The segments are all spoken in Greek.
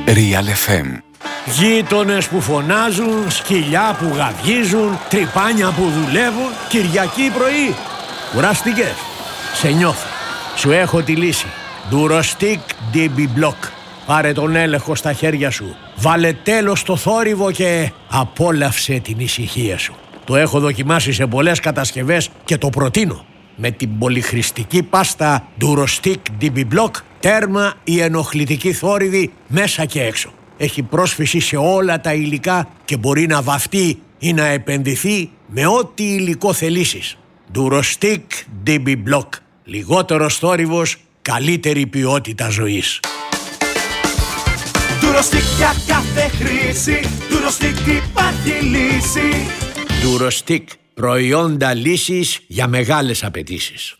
Real FM. Γείτονες που φωνάζουν, σκυλιά που γαβγίζουν, τρυπάνια που δουλεύουν, Κυριακή πρωί. Κουράστηκες? Σε νιώθω. Σου έχω τη λύση. Durostic DB Block. Πάρε τον έλεγχο στα χέρια σου. Βάλε τέλος στο θόρυβο και απόλαυσε την ησυχία σου. Το έχω δοκιμάσει σε πολλές κατασκευές και το προτείνω. Με την πολυχρηστική πάστα Durostic DB Block, τέρμα η ενοχλητική θόρυβη μέσα και έξω. Έχει πρόσφυση σε όλα τα υλικά και μπορεί να βαφτεί ή να επενδυθεί με ό,τι υλικό θελήσεις. Durostic DB Block. Λιγότερος θόρυβος, καλύτερη ποιότητα ζωής. Durostic για κάθε χρήση, Durostic υπάρχει λύση. Durostic, προϊόντα λύσης για μεγάλες απαιτήσεις.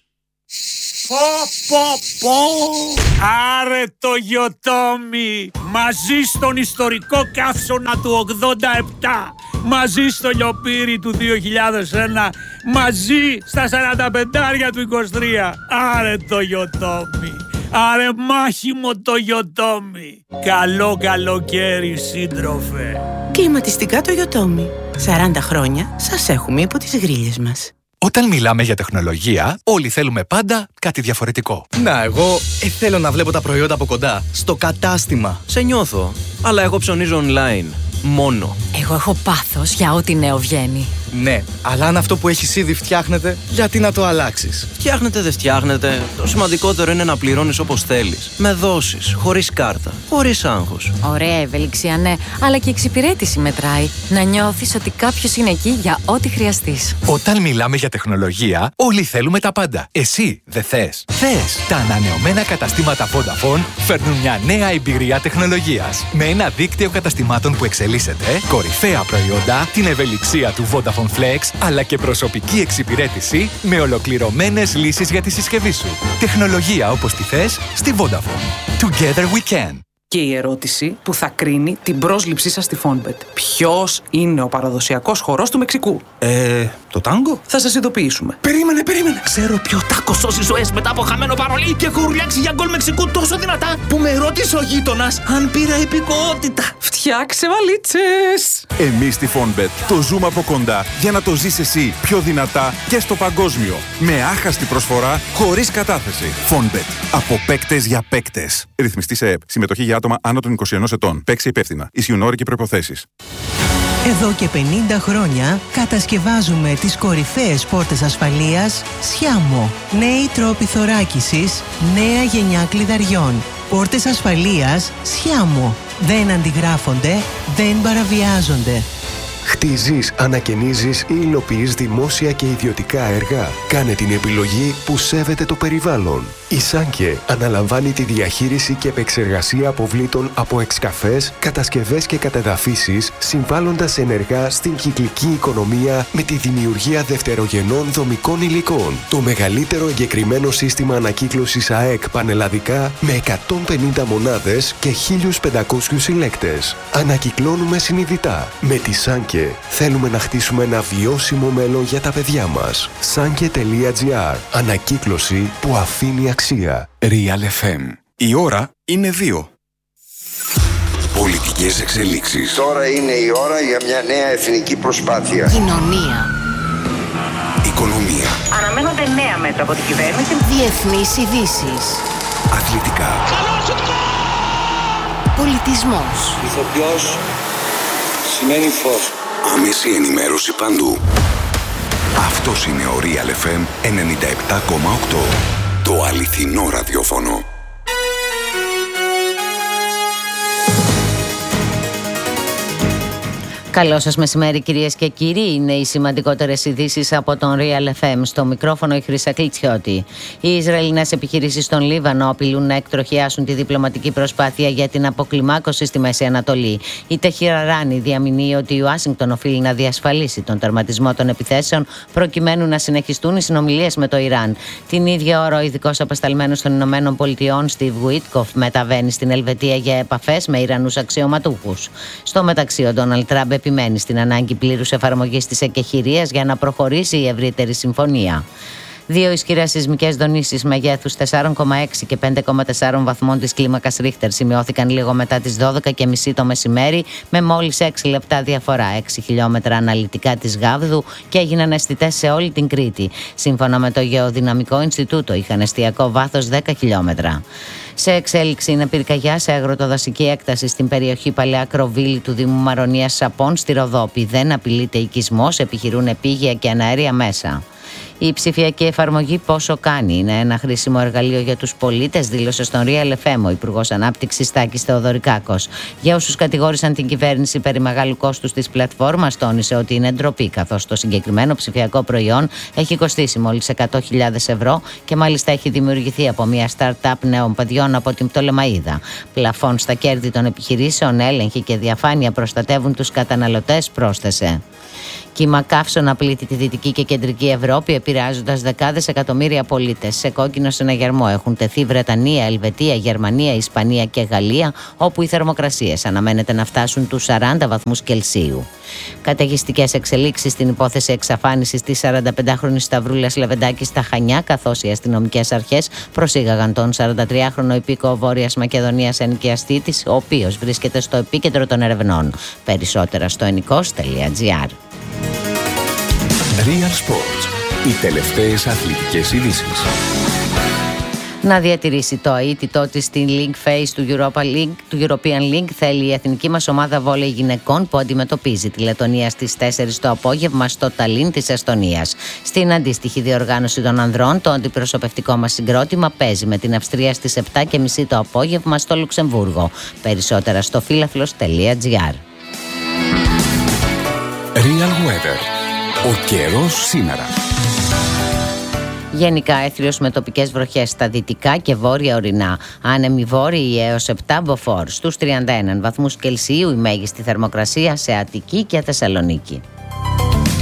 Άρε το Γιοτόμι, μαζί στον ιστορικό καύσωνα του 87, μαζί στο λιοπύρι του 2001, μαζί στα 45 του 23. Άρε το Γιοτόμι, άρε μάχημο το Γιοτόμι. Καλό καλοκαίρι, σύντροφε. Κλιματιστικά το Γιοτόμι. 40 χρόνια σας έχουμε υπό τις γρίλες μας. Όταν μιλάμε για τεχνολογία, όλοι θέλουμε πάντα κάτι διαφορετικό. Να, εγώ θέλω να βλέπω τα προϊόντα από κοντά, στο κατάστημα. Σε νιώθω, αλλά εγώ ψωνίζω online. Μόνο. Εγώ έχω πάθος για ό,τι νέο βγαίνει. Ναι, αλλά αν αυτό που έχεις ήδη φτιάχνεται, γιατί να το αλλάξεις? Φτιάχνεται, δεν φτιάχνεται. Το σημαντικότερο είναι να πληρώνεις όπως θέλεις. Με δόσεις, χωρίς κάρτα, χωρίς άγχος. Ωραία ευελιξία, ναι, αλλά και εξυπηρέτηση μετράει. Να νιώθεις ότι κάποιος είναι εκεί για ό,τι χρειαστείς. Όταν μιλάμε για τεχνολογία, όλοι θέλουμε τα πάντα. Εσύ δεν θες? Θες! Τα ανανεωμένα καταστήματα Vodafone φέρνουν μια νέα εμπειρία τεχνολογίας. Με ένα δίκτυο καταστημάτων που εξελίσσεται, κορυφαία προϊόντα, την ευελιξία του Vodafone Flex, αλλά και προσωπική εξυπηρέτηση με ολοκληρωμένες λύσεις για τη συσκευή σου. Τεχνολογία όπως τη θες στη Vodafone. Together we can. Και η ερώτηση που θα κρίνει την πρόσληψή σας στη Fonbet. Ποιος είναι ο παραδοσιακός χορός του Μεξικού? Το τάγκο? Θα σας ειδοποιήσουμε. Περίμενε. Ξέρω ποιο τάκο σώζει ζωές μετά από χαμένο παρολί και έχω ουρλιάξει για γκολ Μεξικού τόσο δυνατά Που με ρώτησε ο γείτονας αν πήρα υπηκότητα. Φτιάξε βαλίτσες! Εμείς στη Fonbet το ζούμε από κοντά για να το ζεις εσύ πιο δυνατά και στο παγκόσμιο. Με άχαστη προσφορά, χωρίς κατάθεση. Fonbet. Από παίκτες για παίκτες. Ρυθμιστή σε ΕΠ. Συμμετοχή για άτομα άνω των 21 ετών. Παίξε υπεύθυνα. Ισχύουν όροι και προϋποθέσεις. Εδώ και 50 χρόνια κατασκευάζουμε τις κορυφαίες πόρτες ασφαλείας Sciamo. Νέοι τρόποι θωράκισης, νέα γενιά κλειδαριών. Πόρτες ασφαλείας Sciamo. Δεν αντιγράφονται, δεν παραβιάζονται. Χτίζεις, ανακαινίζεις ή υλοποιείς δημόσια και ιδιωτικά έργα. Κάνε την επιλογή που σέβεται το περιβάλλον. Η Σάνκε αναλαμβάνει τη διαχείριση και επεξεργασία αποβλήτων από εξκαφές, κατασκευές και κατεδαφίσεις, συμβάλλοντας ενεργά στην κυκλική οικονομία με τη δημιουργία δευτερογενών δομικών υλικών. Το μεγαλύτερο εγκεκριμένο σύστημα ανακύκλωσης ΑΕΚ πανελλαδικά με 150 μονάδες και 1.500 συλλέκτες. Ανακυκλώνουμε συνειδητά. Με τη Σάνκε θέλουμε να χτίσουμε ένα βιώσιμο μέλλον για τα παιδιά μας. Sanke.gr. Ανακύκλωση που αφήνει αξία. Real FM. Η ώρα είναι 2. Πολιτικές εξελίξεις. Τώρα είναι η ώρα για μια νέα εθνική προσπάθεια. Κοινωνία. Οικονομία. Αναμένονται νέα μέτρα από την κυβέρνηση. Διεθνείς ειδήσεις. Αθλητικά. Πολιτισμός. Ηθοποιός σημαίνει φως. Άμεση ενημέρωση παντού. Αυτός είναι ο Real FM 97,8. Το αληθινό ραδιόφωνο. Καλό σας μεσημέρι κυρίες και κύριοι. Είναι οι σημαντικότερες ειδήσεις από τον Real FM. Στο μικρόφωνο η Χρύσα Κλιτσιώτη. Οι Ισραηλινές επιχειρήσεις στον Λίβανο απειλούν να εκτροχιάσουν τη διπλωματική προσπάθεια για την αποκλιμάκωση στη Μέση Ανατολή. Η Τεχεράνη διαμηνύει ότι η Ουάσιγκτον οφείλει να διασφαλίσει τον τερματισμό των επιθέσεων προκειμένου να συνεχιστούν οι συνομιλίες με το Ιράν. Την ίδια ώρα ο ειδικός απεσταλμένος των Ηνωμένων Πολιτειών, Στιβ Γουίτκοφ, μεταβαίνει στην Ελβετία για επαφές με Ιρανούς αξιωματούχους. Στο μεταξύ, ο Ντόναλντ Τραμπ επιμένει στην ανάγκη πλήρους εφαρμογής της εκεχηρίας για να προχωρήσει η ευρύτερη συμφωνία. Δύο ισχυρές σεισμικές δονήσεις μεγέθους 4,6 και 5,4 βαθμών της κλίμακας Ρίχτερ σημειώθηκαν λίγο μετά τις 12:30 το μεσημέρι, με μόλις 6 λεπτά διαφορά, 6 χιλιόμετρα αναλυτικά της Γάβδου, και έγιναν αισθητές σε όλη την Κρήτη. Σύμφωνα με το Γεωδυναμικό Ινστιτούτο, είχαν εστιακό βάθος 10 χιλιόμετρα. Σε εξέλιξη είναι πυρκαγιά σε αγροτοδασική έκταση στην περιοχή Παλαιά Κροβίλη του Δήμου Μαρονίας Σαπών στη Ροδόπη. Δεν απειλείται οικισμός, επιχειρούν επίγεια και αναέρια μέσα. Η ψηφιακή εφαρμογή Πόσο Κάνει είναι ένα χρήσιμο εργαλείο για τους πολίτες, δήλωσε στον Real FM ο Υπουργός Ανάπτυξης Τάκης Θεοδωρικάκος. Για όσους κατηγόρησαν την κυβέρνηση περί μεγάλου κόστους της πλατφόρμας, τόνισε ότι είναι ντροπή, καθώς το συγκεκριμένο ψηφιακό προϊόν έχει κοστίσει μόλις 100.000 ευρώ και μάλιστα έχει δημιουργηθεί από μια start-up νέων παιδιών από την Πτολεμαΐδα. Πλαφών στα κέρδη των επιχειρήσεων, έλεγχη και διαφάνεια προστατεύουν τους καταναλωτές, πρόσθεσε. Κύμα καύσωνα πλήττει τη Δυτική και Κεντρική Ευρώπη, επηρεάζοντας δεκάδες εκατομμύρια πολίτες. Σε κόκκινο συναγερμό έχουν τεθεί Βρετανία, Ελβετία, Γερμανία, Ισπανία και Γαλλία, όπου οι θερμοκρασίες αναμένεται να φτάσουν τους 40 βαθμούς Κελσίου. Καταιγιστικές εξελίξεις στην υπόθεση εξαφάνισης της 45χρονης Σταυρούλας Λεβεντάκη στα Χανιά, καθώς οι αστυνομικές αρχές προσήγαγαν τον 43χρονο υπήκοο Βόρειας Μακεδονίας ενοικιαστή της, ο οποίος βρίσκεται στο επίκεντρο των ερευνών. Περισσότερα στο ennikos.gr. Real Sports. Οι τελευταίες αθλητικές ειδήσεις. Να διατηρήσει το αίτητό της στην League Phase του European League θέλει η εθνική μας ομάδα βόλεϊ γυναικών, που αντιμετωπίζει τη Λετωνία στις 4 το απόγευμα στο Ταλίν της Εστονίας. Στην αντίστοιχη διοργάνωση των ανδρών, το αντιπροσωπευτικό μας συγκρότημα παίζει με την Αυστρία στις 7:30 το απόγευμα στο Λουξεμβούργο. Περισσότερα στο φίλαθλος.gr. Real Weather. Ο καιρός σήμερα. Γενικά έθριος με τοπικές βροχές στα δυτικά και βόρεια ορεινά. Άνεμοι βόρειοι έως 7 μποφόρ. Στους 31 βαθμούς Κελσίου η μέγιστη θερμοκρασία σε Αττική και Θεσσαλονίκη.